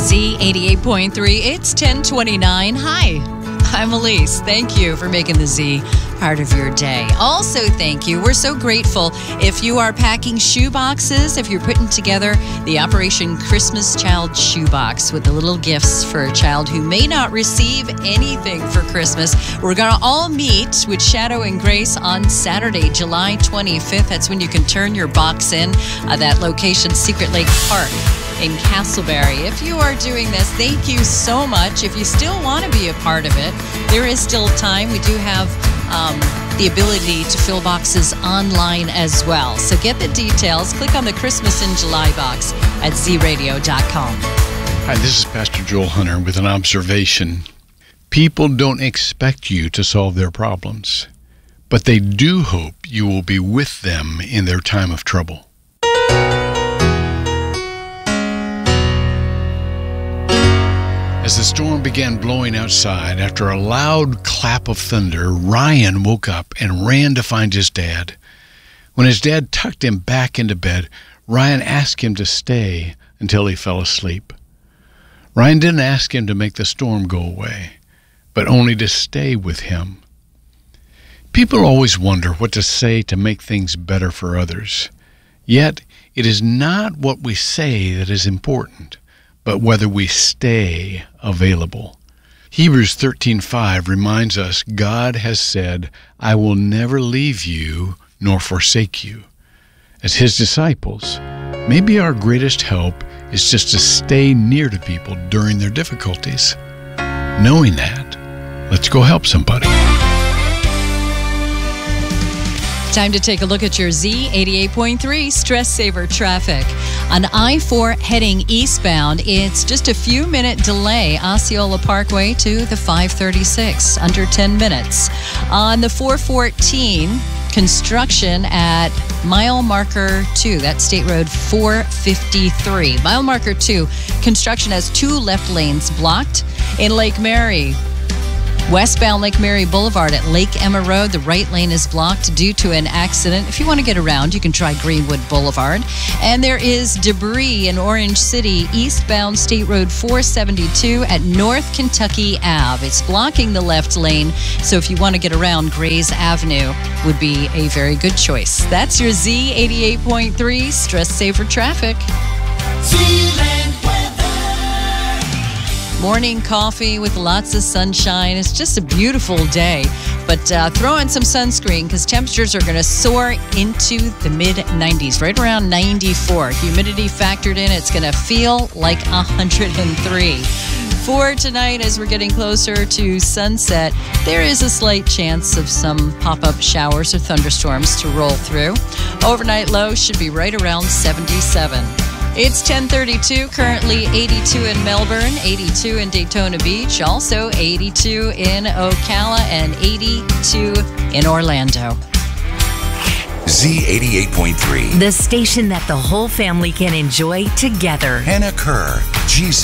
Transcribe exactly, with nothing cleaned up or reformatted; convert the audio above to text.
Z eighty-eight point three, it's ten twenty-nine. Hi, I'm Elise. Thank you for making the Z part of your day. Also, thank you. We're so grateful if you are packing shoe boxes, if you're putting together the Operation Christmas Child shoebox with the little gifts for a child who may not receive anything for Christmas. We're going to all meet with Shadow and Grace on Saturday, July twenty-fifth. That's when you can turn your box in. Uh, that location, Secret Lake Park in Castleberry. If you are doing this, thank you so much. If you still want to be a part of it, there is still time. We do have um, the ability to fill boxes online as well. So get the details. Click on the Christmas in July box at z radio dot com. Hi, this is Pastor Joel Hunter with an observation. People don't expect you to solve their problems, but they do hope you will be with them in their time of trouble. As the storm began blowing outside, after a loud clap of thunder, Ryan woke up and ran to find his dad. When his dad tucked him back into bed, Ryan asked him to stay until he fell asleep. Ryan didn't ask him to make the storm go away, but only to stay with him. People always wonder what to say to make things better for others. Yet, it is not what we say that is important, but whether we stay available. Hebrews thirteen five reminds us God has said, "I will never leave you nor forsake you." As His disciples, maybe our greatest help is just to stay near to people during their difficulties. Knowing that, let's go help somebody. Time to take a look at your Z eighty-eight point three Stress Saver traffic. On I four heading eastbound, it's just a few minute delay, Osceola Parkway to the five thirty-six, under ten minutes. On the four fourteen, construction at mile marker two, that's State Road four fifty-three. Mile marker two, construction has two left lanes blocked. In Lake Mary, westbound Lake Mary Boulevard at Lake Emma Road, the right lane is blocked due to an accident. If you want to get around, you can try Greenwood Boulevard. And there is debris in Orange City, eastbound State Road four seventy-two at North Kentucky Avenue. It's blocking the left lane, so if you want to get around, Grays Avenue would be a very good choice. That's your Z eighty-eight point three Stress Saver traffic. Morning coffee with lots of sunshine. It's just a beautiful day. But uh, throw on some sunscreen because temperatures are going to soar into the mid nineties, right around ninety-four. Humidity factored in, it's going to feel like one hundred three. For tonight, as we're getting closer to sunset, there is a slight chance of some pop-up showers or thunderstorms to roll through. Overnight low should be right around seventy-seven. It's ten thirty-two, currently eighty-two in Melbourne, eighty-two in Daytona Beach, also eighty-two in Ocala, and eighty-two in Orlando. Z eighty-eight point three. The station that the whole family can enjoy together. Hannah Kerr, Jesus.